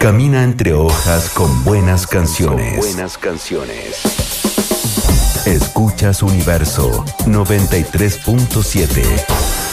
Camina entre hojas con buenas canciones. Escuchas Universo 93.7.